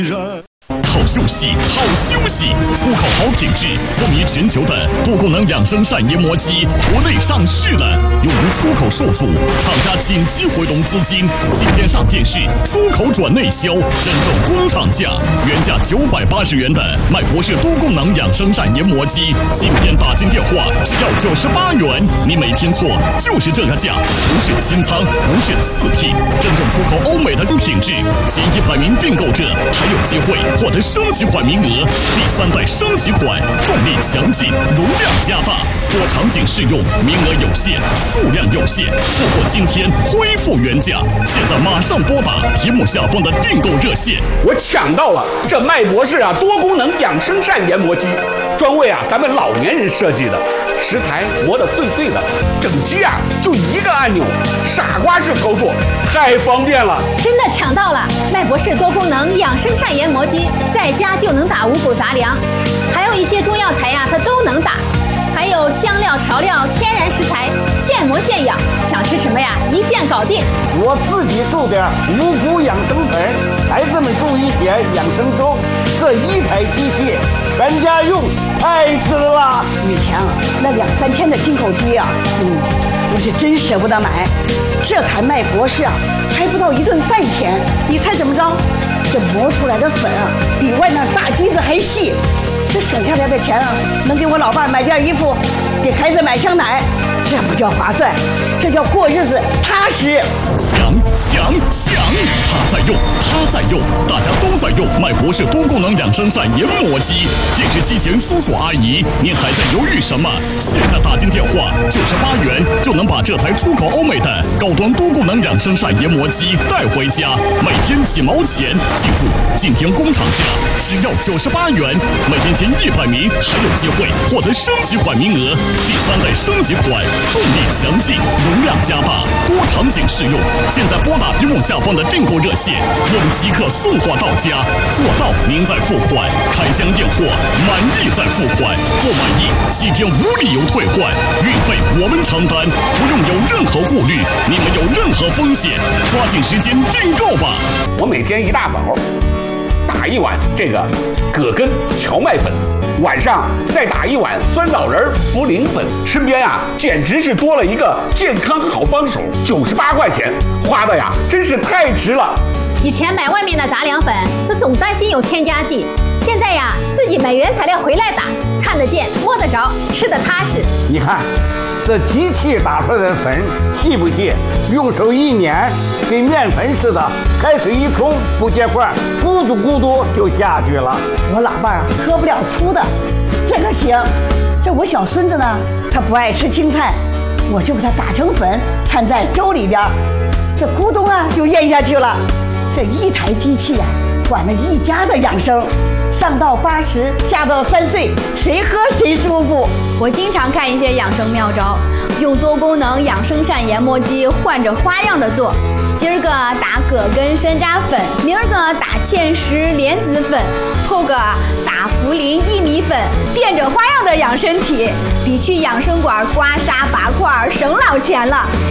好休息，好休息！出口好品质，风靡全球的多功能养生膳研磨机，国内上市了，用于出口受阻，厂家紧急回笼资金，今天上电视，出口转内销，真正工厂价，原价980元的麦博士多功能养生膳研磨机，今天打进电话只要98元，你没听错，就是这个价，不是清仓，不是次品，真正出口欧美的品质，前100名订购者还有机会获得升级款名额，第3代升级款，动力强劲，容量加大，多场景适用，名额有限，数量有限，错过今天恢复原价，现在马上拨打屏幕下方的订购热线。 我抢到了这麦博士多功能养生膳研磨机，专为咱们老年人设计的，食材磨得碎碎的，整机就一个按钮，傻瓜式操作，太方便了。 真的抢到了麦博士多功能养生膳研磨机，在家就能打五谷杂粮，还有一些中药材它都能打，还有香料调料、天然食材，现磨现养，想吃什么一键搞定。 我自己种点五谷养生粉，孩子们种一些养生粥，这一台机器全家用，太值了。 以前那2-3千的进口机我是真舍不得买。这台麦博士还不到1顿饭钱，你猜怎么着？这磨出来的粉比外面大机子还细，这省下来的钱能给我老伴买件衣服，给孩子买箱奶，这不叫划算，这叫过日子踏实。 想，他在用，大家都在用麦博士多功能养生膳研磨机。电视机前叔叔阿姨，您还在犹豫什么？现在打进电话98元就能把这台出口欧美的高端多功能养生膳研磨机带回家，每天几毛钱。记住，今天工厂价只要98元，每天前100名还有机会获得升级款名额，第3代升级款，动力强劲，容量加大，多场景适用。现在拨打屏幕下方的订购热线，我们即刻送货到家，货到您再付款，开箱验货，满意再付款，不满意7天无理由退换，运费我们承担，不用有任何顾虑，你没有任何风险，抓紧时间订购吧。 我每天一大早打一碗这个葛根荞麦粉，晚上再打一碗酸枣仁茯苓粉，身边简直是多了一个健康好帮手，98块钱花的真是太值了。 以前买外面的杂粮粉，总担心有添加剂，现在自己买原材料回来打，看得见摸得着，吃得踏实。 你看这机器打出来的粉细不细？用手一捻，跟面粉似的，开水一冲不结块，咕嘟咕嘟就下去了。 我老伴喝不了粗的，这个行。这我小孙子呢，他不爱吃青菜，我就把它打成粉，掺在粥里边，这咕咚就咽下去了。这一台机器管了一家的养生，上到80，下到3岁，谁喝谁舒服。 我经常看一些养生妙招，用多功能养生膳研磨机换着花样的做。今儿个打葛根山楂粉，明儿个打芡实莲子粉，后个打茯苓薏米粉，变着花样的养身体，比去养生馆刮痧拔罐省老钱了。